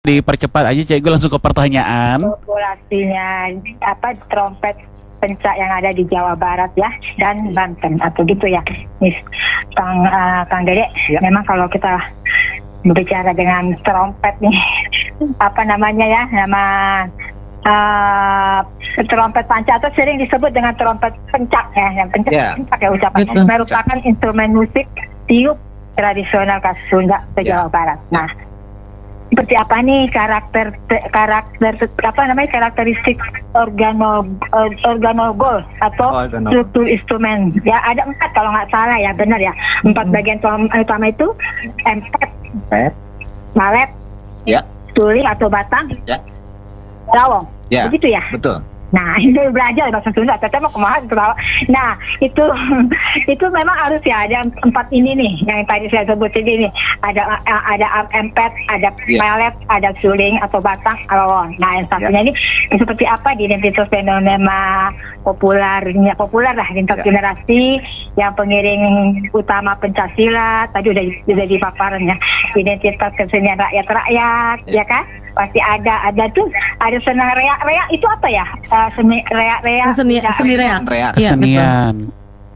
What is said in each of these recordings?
dipercepat aja, Cik, gue langsung ke pertanyaan. Populasinya trompet pencak yang ada di Jawa Barat ya dan Banten atau gitu ya, Kang Dede. Ya. Memang kalau kita berbicara dengan trompet nih, nama trompet panca atau sering disebut dengan trompet pencak ya, yang pencak ya ucapannya, Betul. merupakan instrumen musik tiup tradisional khas Sunda ke Jawa Barat. Nah, seperti apa nih karakteristik organogol atau struktur instrumen? Ya ada 4 kalau nggak salah ya, benar ya. 4 bagian utama itu empet, malet, suling atau batang, rawong. Ya, begitu ya. betul. Nah, itu belajar bahasa Sunda, teteh mau kemana ketawa. Nah, itu memang harus ya ada 4 ini nih yang tadi saya sebutin ini. Ada empet, ada pelet, ada suling atau batang, rawon. Nah, yang satunya ini seperti apa di identitas fenomena populer lah lintas generasi yang pengiring utama pencaksilat tadi udah dipaparan ya. Identitas kesenian rakyat ya kan? Pasti ada tuh, ada senang reak itu apa ya? Seni reak Seni reak. Kesenian.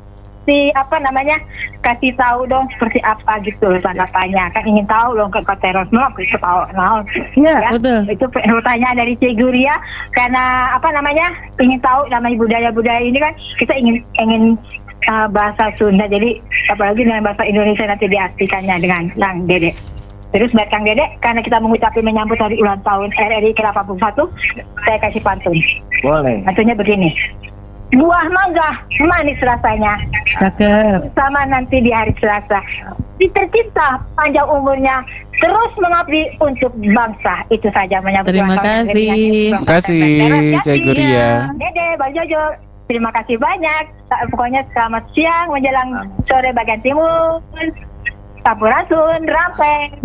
Kasih tahu dong seperti apa gitu tanya kan ingin tahu loh ke Koteros mau tahu ya, betul. Itu pertanyaan dari Cik Guria karena ingin tahu namanya budaya ini kan kita ingin bahasa Sunda, jadi apalagi dengan bahasa Indonesia nanti diartikannya dengan Kang Dede. Terus buat Kang Dede, karena kita menyambut hari ulang tahun RRI ke-81, saya kasih pantun. Boleh. Pantunnya begini. Buah mangga manis rasanya, sama nanti di hari Selasa. Tercipta panjang umurnya, terus mengabdi untuk bangsa. Itu saja menyambut Terima ulang tahun kasih. RRI. Terima kasih, Cik Guria. Dede, Bang Jojo, terima kasih banyak. Pokoknya selamat siang menjelang sore bagian timur. Sampurasun, rampeng.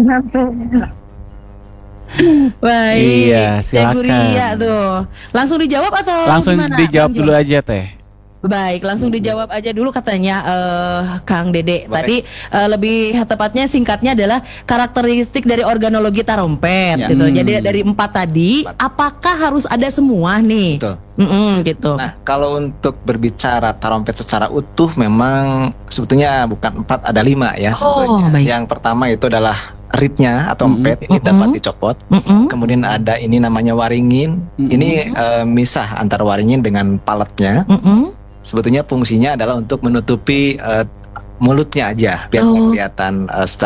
Baik. Iya, silakan. Guria tuh. Langsung dijawab atau Langsung gimana? dijawab dulu aja, Teh. Baik, langsung dijawab aja dulu katanya Kang Dede. Boleh. Tadi lebih tepatnya singkatnya adalah karakteristik dari organologi tarompet gitu. Jadi dari 4 tadi, apakah harus ada semua nih? Betul. Gitu. Nah, kalau untuk berbicara tarompet secara utuh memang sebetulnya bukan 4, ada 5 ya. Oh, baik. Yang pertama itu adalah reednya atau empet, ini dapat dicopot. Kemudian ada ini namanya waringin. Ini misah antara waringin dengan paletnya. Sebetulnya fungsinya adalah untuk menutupi mulutnya aja biar nggak kelihatan secara